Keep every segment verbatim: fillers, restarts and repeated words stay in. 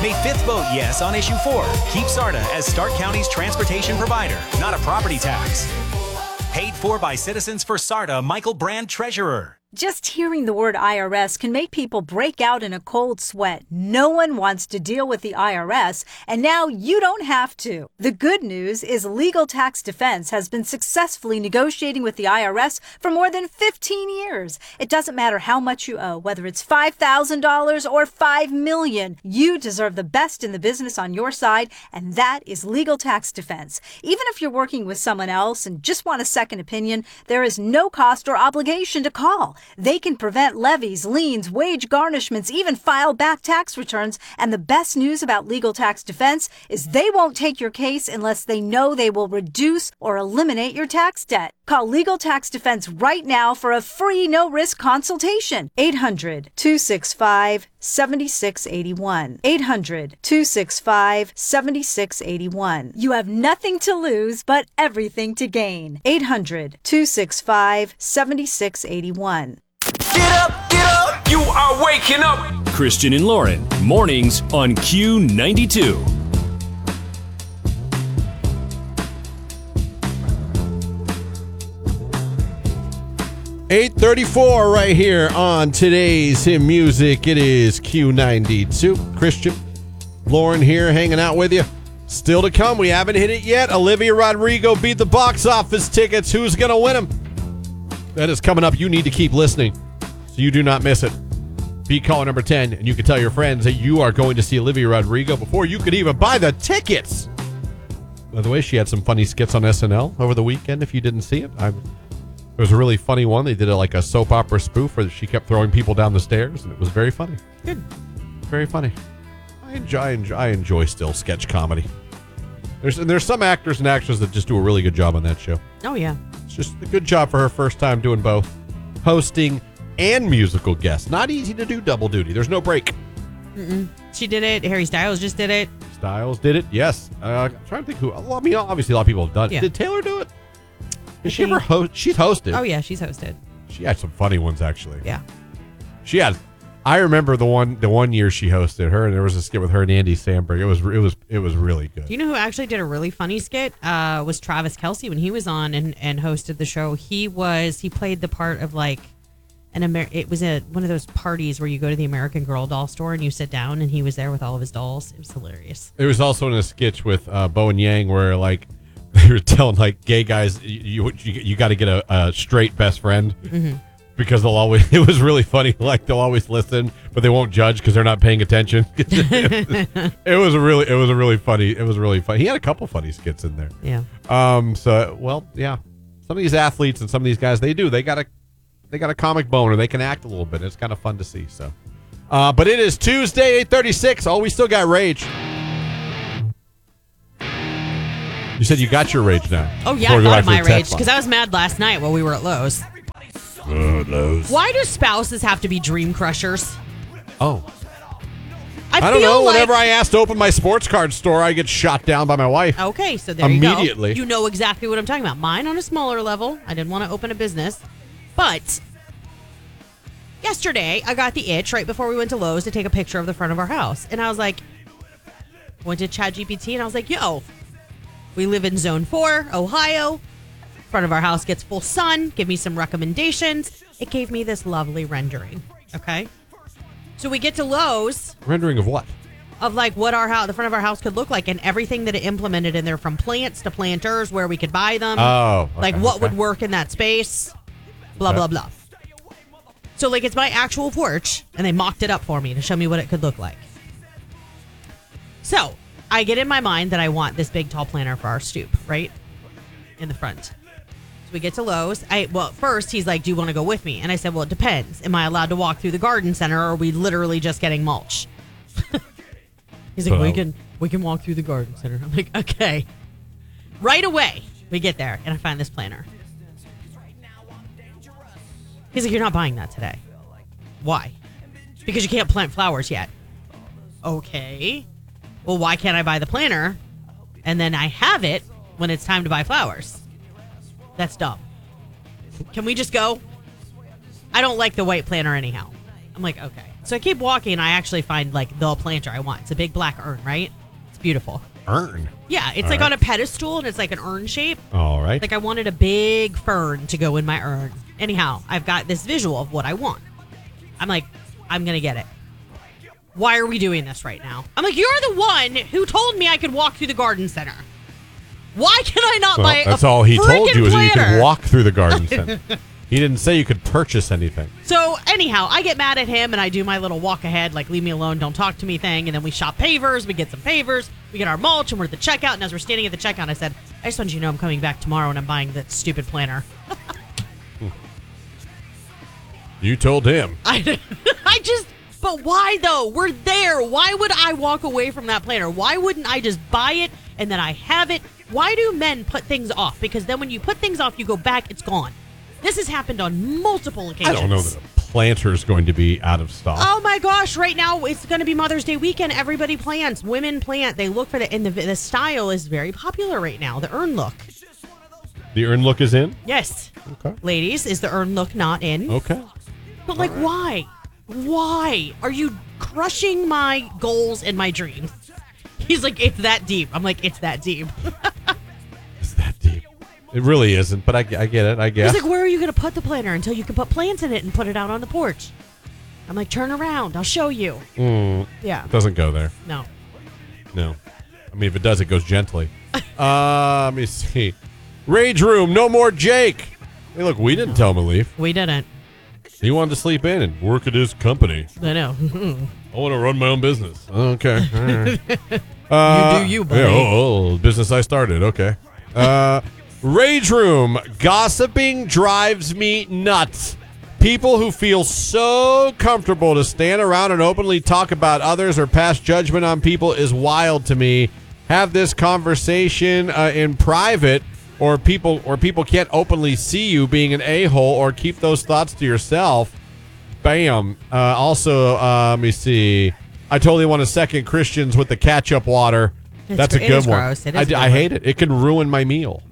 May fifth vote yes on issue four. Keep SARTA as Stark County's transportation provider, not a property tax. Paid for by Citizens for SARTA, Michael Brand, Treasurer. Just hearing the word I R S can make people break out in a cold sweat. No one wants to deal with the I R S, and now you don't have to. The good news is Legal Tax Defense has been successfully negotiating with the I R S for more than fifteen years. It doesn't matter how much you owe, whether it's five thousand dollars or five million dollars. You deserve the best in the business on your side, and that is Legal Tax Defense. Even if you're working with someone else and just want a second opinion, there is no cost or obligation to call. They can prevent levies, liens, wage garnishments, even file back tax returns. And the best news about Legal Tax Defense is they won't take your case unless they know they will reduce or eliminate your tax debt. Call Legal Tax Defense right now for a free no-risk consultation. eight hundred, two six five, seven six eight one. eight hundred, two six five, seven six eight one. You have nothing to lose but everything to gain. eight hundred, two six five, seven six eight one. Get up, get up, you are waking up. Christian and Lauren, mornings on Q ninety-two. eight thirty-four right here on today's Hit Music. It is Q ninety-two. Christian, Lauren here hanging out with you. Still to come, we haven't hit it yet. Olivia Rodrigo beat the box office tickets. Who's going to win them? That is coming up. You need to keep listening so you do not miss it. Beat caller number ten, and you can tell your friends that you are going to see Olivia Rodrigo before you could even buy the tickets. By the way, she had some funny skits on S N L over the weekend. If you didn't see it, I'm, it was a really funny one. They did it like a soap opera spoof where she kept throwing people down the stairs, and it was very funny. Good. Very funny. I enjoy, I enjoy, I enjoy still sketch comedy. There's there's some actors and actresses that just do a really good job on that show. Oh, yeah. It's just a good job for her first time doing both. Hosting and musical guest. Not easy to do double duty. There's no break. Mm-mm. She did it. Harry Styles just did it. Styles did it, yes. Uh, I'm trying to think who. Well, I mean, obviously a lot of people have done it. Yeah. Did Taylor do it? Did she ever host? She's hosted. Oh, yeah, she's hosted. She had some funny ones, actually. Yeah. She had. I remember the one the one year she hosted her, and there was a skit with her and Andy Samberg. It was it was it was really good. Do you know who actually did a really funny skit? Uh, was Travis Kelce when he was on and, and hosted the show. He was he played the part of like an Amer. It was a one of those parties where you go to the American Girl doll store and you sit down, and he was there with all of his dolls. It was hilarious. It was also in a sketch with uh, Bo and Yang where like they were telling like gay guys you you, you got to get a, a straight best friend. Mm-hmm. Because they'll always, it was really funny. Like they'll always listen, but they won't judge because they're not paying attention. it, was, it was a really, it was a really funny. It was really funny. He had a couple funny skits in there. Yeah. Um. So well, yeah. Some of these athletes and some of these guys, they do. They got a, they got a comic bone, or they can act a little bit. It's kind of fun to see. So, uh, but it is Tuesday, eight thirty-six. Oh, we still got rage. You said you got your rage now. Oh yeah, I got my rage because I was mad last night while we were at Lowe's. Uh, Lowe's. Why do spouses have to be dream crushers? Oh. I, I don't feel know. like... Whenever I ask to open my sports card store, I get shot down by my wife. Okay, so there Immediately. you go. You know exactly what I'm talking about. Mine on a smaller level. I didn't want to open a business. But yesterday, I got the itch right before we went to Lowe's to take a picture of the front of our house. And I was like, went to ChatGPT and I was like, yo, we live in Zone four, Ohio. Front of our house gets full sun. Give me some recommendations. It gave me this lovely rendering. Okay. So we get to Lowe's. Rendering of what? Of like what our house, the front of our house could look like, and everything that it implemented in there, from plants to planters, where we could buy them. Oh. Okay, like what okay. would work in that space. Blah, okay. blah, blah. So like it's my actual porch, and they mocked it up for me to show me what it could look like. So I get in my mind that I want this big tall planter for our stoop, right? In the front. We get to Lowe's. I well, first he's like, "Do you want to go with me?" And I said, "Well, it depends. Am I allowed to walk through the garden center, or are we literally just getting mulch?" He's like, So, "We can, we can walk through the garden center." I'm like, "Okay." Right away, we get there, and I find this planter. He's like, "You're not buying that today." Why? Because you can't plant flowers yet. Okay. Well, why can't I buy the planter, and then I have it when it's time to buy flowers? That's dumb. Can we just go? I don't like the white planter anyhow. I'm like, okay. So I keep walking, and I actually find like the planter I want. It's a big black urn, right? It's beautiful. Urn. Yeah, it's All like right. on a pedestal, and it's like an urn shape. All right. Like I wanted a big fern to go in my urn. Anyhow, I've got this visual of what I want. I'm like, I'm going to get it. Why are we doing this right now? I'm like, you're the one who told me I could walk through the garden center. Why can I not Well, buy that's a all he told freaking you is that you planter? could walk through the garden center. He didn't say you could purchase anything. So anyhow, I get mad at him and I do my little walk ahead, like leave me alone, don't talk to me thing. And then we shop pavers, we get some pavers, we get our mulch, and we're at the checkout. And as we're standing at the checkout, I said, I just want you to know I'm coming back tomorrow and I'm buying that stupid planter. You told him. I, I just, but why though? We're there. Why would I walk away from that planter? Why wouldn't I just buy it and then I have it? Why do men put things off? Because then when you put things off, you go back, it's gone. This has happened on multiple occasions. I don't know that a planter is going to be out of stock. Oh my gosh, right now it's going to be Mother's Day weekend. Everybody plants. Women plant. They look for the, and the, the style is very popular right now. The urn look. The urn look is in? Yes. Okay. Ladies, is the urn look not in? Okay. But like, why? Why are you crushing my goals and my dreams? He's like, it's that deep. I'm like, it's that deep. It's that deep. It really isn't, but I, I get it, I guess. He's like, where are you going to put the planter until you can put plants in it and put it out on the porch? I'm like, turn around. I'll show you. Mm, Yeah. it doesn't go there. No. No. I mean, if it does, it goes gently. uh, let me see. Rage Room, no more Jake. Hey, look, we didn't tell him to leave. We didn't. He wanted to sleep in and work at his company. I know. I want to run my own business. Okay. All right. uh, you do you, buddy. Yeah, oh, oh, business I started. Okay. Uh, Rage Room. Gossiping drives me nuts. People who feel so comfortable to stand around and openly talk about others or pass judgment on people is wild to me. Have this conversation uh, in private, or people or people can't openly see you being an a-hole, or keep those thoughts to yourself. Bam. Uh, also, uh, let me see. I totally want to second Christians with the ketchup water. It's That's gr- a it good is one. gross. It is I, a good I one. hate it. It can ruin my meal.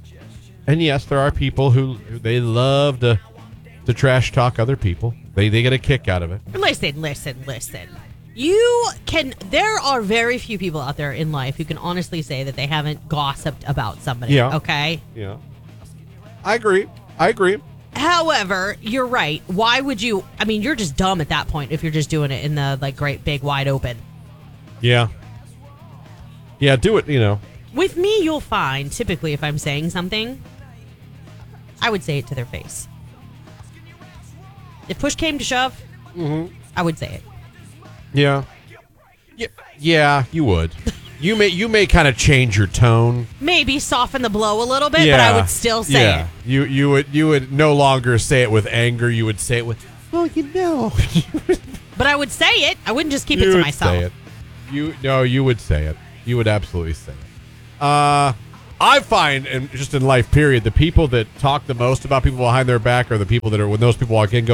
And yes, there are people who they love to to trash talk other people. They they get a kick out of it. Listen, listen, listen. You can, there are very few people out there in life who can honestly say that they haven't gossiped about somebody. Yeah. Okay. Yeah. I agree. I agree. However, you're right. Why would you? I mean, you're just dumb at that point if you're just doing it in the like great big wide open. Yeah. Yeah, do it, you know. With me, you'll find typically if I'm saying something, I would say it to their face. If push came to shove, Mm-hmm. I would say it. Yeah. Yeah, yeah, you would. You may you may kind of change your tone. Maybe soften the blow a little bit, yeah. but I would still say yeah. it. You you would you would no longer say it with anger. You would say it with, well, you know. But I would say it. I wouldn't just keep you it to would myself. Say it. You no, you would say it. You would absolutely say it. Uh, I find, and just in life, period, the people that talk the most about people behind their back are the people that are when those people walk in, go,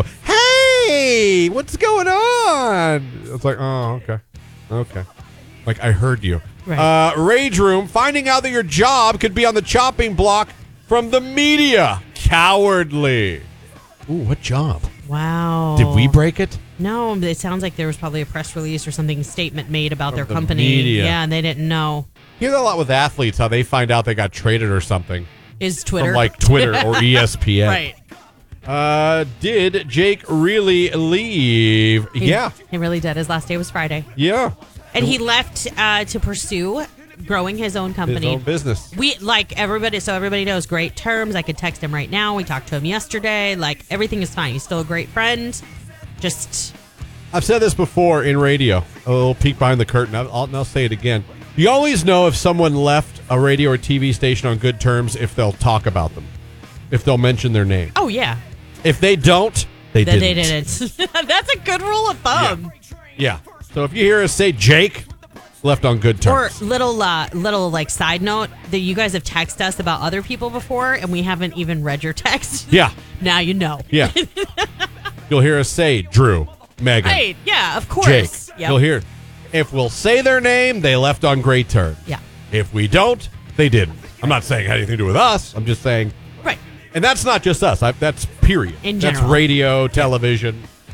"Hey, what's going on?" It's like, oh, okay, okay. Like I heard you. Right. Uh, Rage Room. Finding out that your job could be on the chopping block from the media. Cowardly. Ooh, what job? Wow. Did we break it? No, it sounds like there was probably a press release or something statement made about From their the company. media. Yeah, and they didn't know. You hear that a lot with athletes, how they find out they got traded or something Is Twitter. from like Twitter or E S P N. Right. Uh, did Jake really leave? He- yeah. He really did. His last day was Friday. Yeah. And he left uh, to pursue growing his own His company. own business. We, like, everybody, so everybody knows great terms. I could text him right now. We talked to him yesterday. Like, everything is fine. He's still a great friend. Just, I've said this before in radio. A little peek behind the curtain. I'll, I'll, and I'll say it again. You always know if someone left a radio or T V station on good terms if they'll talk about them, if they'll mention their name. oh, yeah. If they don't, they That didn't. they didn't. That's a good rule of thumb. Yeah. So if you hear us say Jake, left on good Or terms. little, uh, little like side note that you guys have texted us about other people before, and we haven't even read your text. Yeah. Now you know. Yeah. You'll hear us say Drew, Megan, Right? Yeah, of course. Jake. Yep. You'll hear. If we'll say their name, they left on great terms. Yeah. If we don't, they didn't. I'm not saying it had anything to do with us. I'm just saying, Right. and that's not just us. I, that's period. In That's general. radio, television.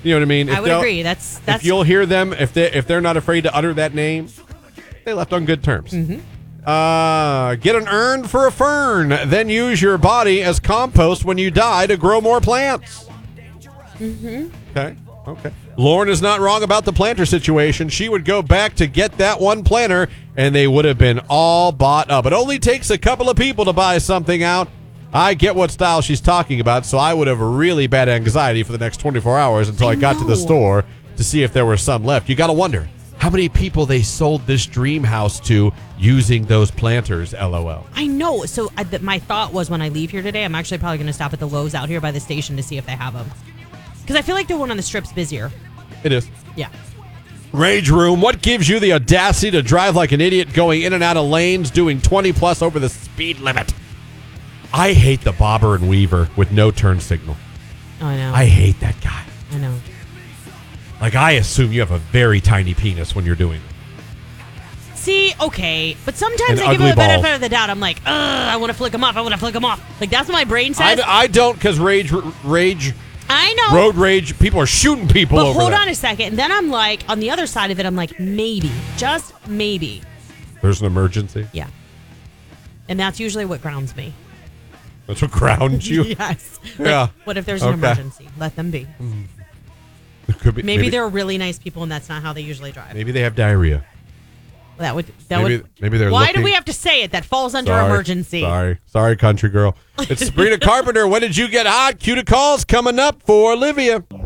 You know what I mean? If I would they'll- agree. That's that's if you'll hear them, if they if they're not afraid to utter that name, they left on good terms. Mm-hmm. Uh, get an urn for a fern, then use your body as compost when you die to grow more plants. Mm-hmm. Okay, okay. Lauren is not wrong about the planter situation. She would go back to get that one planter, and they would have been all bought up. It only takes a couple of people to buy something out. I get what style she's talking about, so I would have really bad anxiety for the next twenty-four hours until I, I got to the know. store to see if there were some left. You got to wonder how many people they sold this dream house to using those planters, LOL. I know. So I, th- my thought was when I leave here today, I'm actually probably going to stop at the Lowe's out here by the station to see if they have them. Because I feel like the one on the strip's busier. It is. Yeah. Rage Room, what gives you the audacity to drive like an idiot going in and out of lanes doing twenty plus over the speed limit? I hate the bobber and weaver with no turn signal. Oh, I know. I hate that guy. I know. Like, I assume you have a very tiny penis when you're doing it. See, okay. But sometimes And I give him ugly the benefit balls. of the doubt. I'm like, ugh, I want to flick him off. I want to flick him off. Like, that's what my brain says. I, I don't, because rage, rage, I know. road rage, people are shooting people But over hold that. on a second. And then I'm like, on the other side of it, I'm like, maybe. Just maybe. There's an emergency. Yeah. And that's usually what grounds me. That's what grounds you. Yes. Like, Yeah. what if there's an Okay. emergency? Let them be. It could be, Maybe, they're really nice people and that's not how they usually drive. Maybe they have diarrhea. That would that Maybe, would maybe they're Why looking, do we have to say it? That falls under Sorry, emergency. Sorry. Sorry, country girl. It's Sabrina Carpenter. When did you get hot? Cue to calls coming up for Olivia.